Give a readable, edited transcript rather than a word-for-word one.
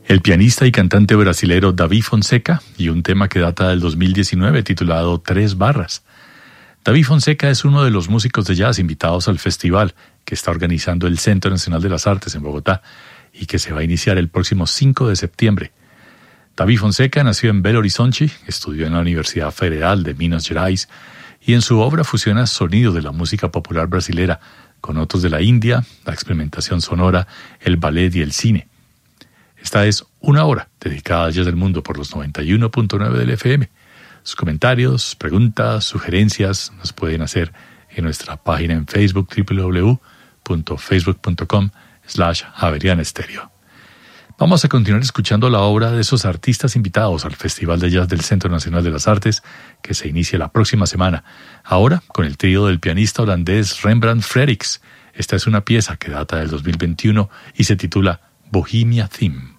El pianista y cantante brasilero Davi Fonseca y un tema que data del 2019 titulado Tres Barras. Davi Fonseca es uno de los músicos de jazz invitados al festival que está organizando el Centro Nacional de las Artes en Bogotá y que se va a iniciar el próximo 5 de septiembre. Davi Fonseca nació en Belo Horizonte, estudió en la Universidad Federal de Minas Gerais y en su obra fusiona sonidos de la música popular brasilera con otros de la India, la experimentación sonora, el ballet y el cine. Esta es una hora dedicada a Jazz del Mundo por los 91.9 del FM. Sus comentarios, preguntas, sugerencias nos pueden hacer en nuestra página en Facebook www.facebook.com/javerianestereo. Vamos a continuar escuchando la obra de esos artistas invitados al Festival de Jazz del Centro Nacional de las Artes que se inicia la próxima semana. Ahora con el trío del pianista holandés Rembrandt Frerichs. Esta es una pieza que data del 2021 y se titula Bohemia Theme.